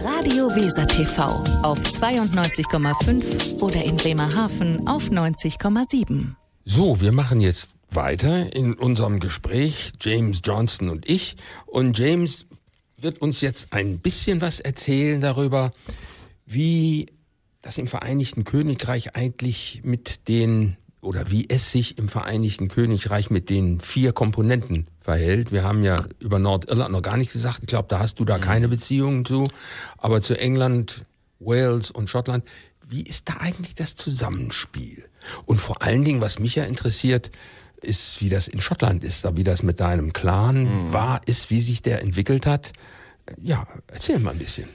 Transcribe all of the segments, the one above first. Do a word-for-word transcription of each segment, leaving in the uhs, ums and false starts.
Radio Weser T V auf zweiundneunzig Komma fünf oder in Bremerhaven auf neunzig Komma sieben. So, wir machen jetzt weiter in unserem Gespräch, James Johnston und ich. Und James wird uns jetzt ein bisschen was erzählen darüber, wie das im Vereinigten Königreich eigentlich mit den, oder wie es sich im Vereinigten Königreich mit den vier Komponenten verhält. Wir haben ja über Nordirland noch gar nichts gesagt. Ich glaube, da hast du da keine Beziehungen zu. Aber zu England, Wales und Schottland, wie ist da eigentlich das Zusammenspiel? Und vor allen Dingen, was mich ja interessiert, ist, wie das in Schottland ist, wie das mit deinem Clan mhm. war, ist, wie sich der entwickelt hat. Ja, erzähl mal ein bisschen.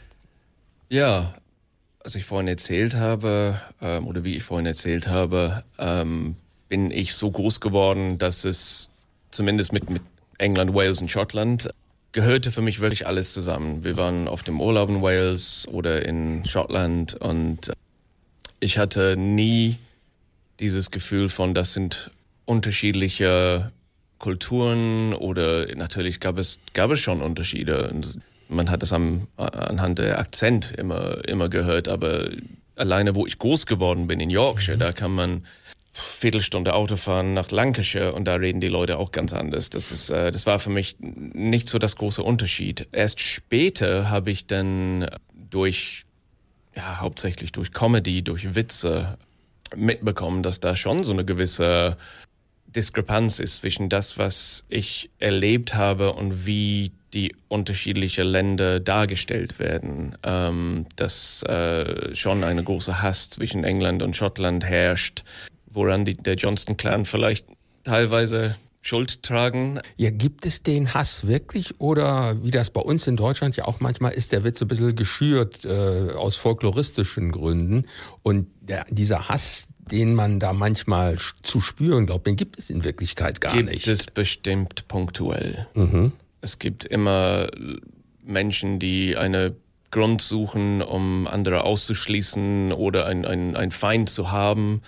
Ja, als ich vorhin erzählt habe, ähm, oder wie ich vorhin erzählt habe, ähm, bin ich so groß geworden, dass es zumindest mit, mit England, Wales und Schottland gehörte für mich wirklich alles zusammen. Wir waren auf dem Urlaub in Wales oder in Schottland und ich hatte nie dieses Gefühl von, das sind unterschiedliche Kulturen oder natürlich gab es, gab es schon Unterschiede. Und man hat das am, anhand der Akzent immer, immer gehört, aber alleine wo ich groß geworden bin in Yorkshire, mhm. da kann man Viertelstunde Auto fahren nach Lancashire und da reden die Leute auch ganz anders. Das ist, äh, das war für mich nicht so das große Unterschied. Erst später habe ich dann durch, ja, hauptsächlich durch Comedy, durch Witze mitbekommen, dass da schon so eine gewisse Diskrepanz ist zwischen das, was ich erlebt habe und wie die unterschiedlichen Länder dargestellt werden. Ähm, dass äh, schon eine große Hass zwischen England und Schottland herrscht, woran die, der Johnston-Clan vielleicht teilweise Schuld tragen. Ja, gibt es den Hass wirklich oder wie das bei uns in Deutschland ja auch manchmal ist, der wird so ein bisschen geschürt äh, aus folkloristischen Gründen und der, dieser Hass, den man da manchmal zu spüren glaubt, den gibt es in Wirklichkeit gar gibt nicht. Gibt es bestimmt punktuell. Mhm. Es gibt immer Menschen, die eine Grund suchen, um andere auszuschließen oder ein, ein, ein Feind zu haben.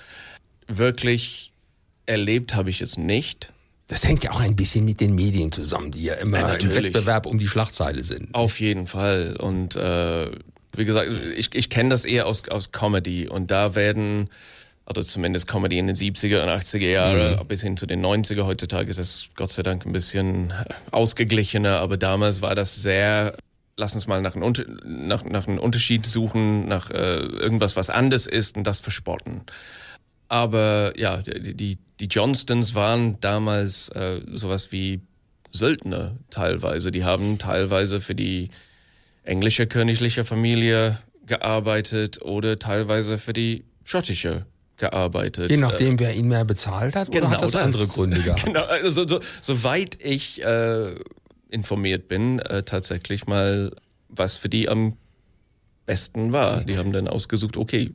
Wirklich erlebt habe ich es nicht. Das hängt ja auch ein bisschen mit den Medien zusammen, die ja immer ja, im Wettbewerb um die Schlagzeile sind. Auf jeden Fall. Und äh, wie gesagt, ich, ich kenne das eher aus, aus Comedy. Und da werden, also zumindest Comedy in den siebziger und achtziger Jahren, mhm. bis hin zu den neunziger. Heutzutage ist es Gott sei Dank ein bisschen ausgeglichener. Aber damals war das sehr, lass uns mal nach einem, Unter- nach, nach einem Unterschied suchen, nach äh, irgendwas, was anders ist und das verspotten. Aber ja, die, die, die Johnstons waren damals äh, sowas wie Söldner teilweise. Die haben teilweise für die englische königliche Familie gearbeitet oder teilweise für die schottische gearbeitet. Je nachdem, wer ihn mehr bezahlt hat, genau oder hat das, das andere Gründe gehabt? Genau, also so, soweit ich äh, informiert bin, äh, tatsächlich mal, was für die am besten war. Die haben dann ausgesucht, okay,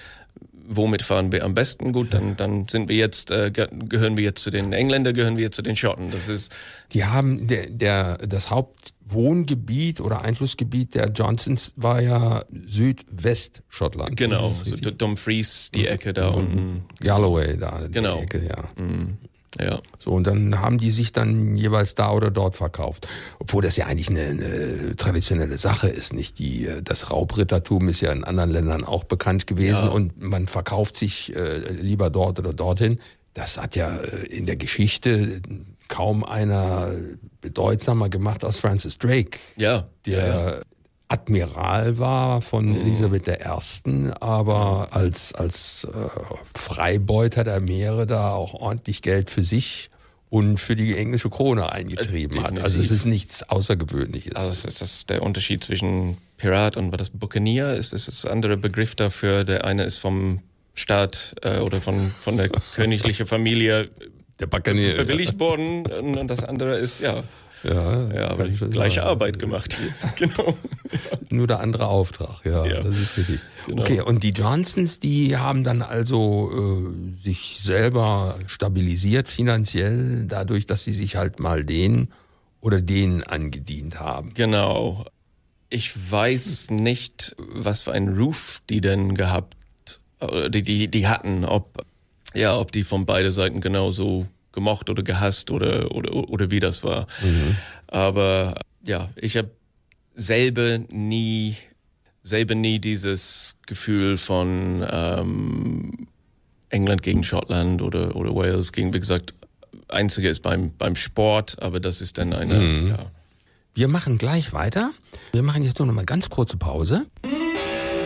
womit fahren wir am besten? Gut, dann, dann sind wir jetzt, äh, gehören wir jetzt zu den Engländern, gehören wir jetzt zu den Schotten. Das ist. Die haben, der, der, das Hauptwohngebiet oder Einflussgebiet der Johnsons war ja Südwestschottland. Genau, so Dumfries, die Ecke da unten. Galloway da, genau. Die Ecke, ja. Mhm. Ja. So, und dann haben die sich dann jeweils da oder dort verkauft. Obwohl das ja eigentlich eine, eine traditionelle Sache ist, nicht? Die, das Raubrittertum ist ja in anderen Ländern auch bekannt gewesen ja. und man verkauft sich äh, lieber dort oder dorthin. Das hat ja äh, in der Geschichte kaum einer bedeutsamer gemacht als Francis Drake. Ja. Der ja. Admiral war von Elisabeth der Ersten, aber als, als äh, Freibeuter der Meere da auch ordentlich Geld für sich und für die englische Krone eingetrieben äh, hat. Also es ist nichts Außergewöhnliches. Also das ist, das ist der Unterschied zwischen Pirat und was das Buccaneer ist. Das ist ein anderer Begriff dafür. Der eine ist vom Staat äh, oder von, von der königlichen Familie der Buccaneer bewilligt worden und das andere ist, ja... Ja, ja, aber gleiche sagen. Arbeit gemacht. Genau. Nur der andere Auftrag, ja, ja. Das ist richtig. Genau. Okay, und die Johnsons, die haben dann also äh, sich selber stabilisiert finanziell, dadurch, dass sie sich halt mal den oder denen angedient haben. Genau. Ich weiß nicht, was für einen Ruf die denn gehabt, die, die, die hatten, ob, ja, ob die von beiden Seiten genauso gemocht oder gehasst oder, oder, oder wie das war. Mhm. Aber ja, ich habe selber nie selber nie dieses Gefühl von ähm, England gegen Schottland oder, oder Wales gegen, wie gesagt, einzige ist beim, beim Sport, aber das ist dann eine... Mhm. Ja. Wir machen gleich weiter. Wir machen jetzt nur noch mal ganz kurze Pause.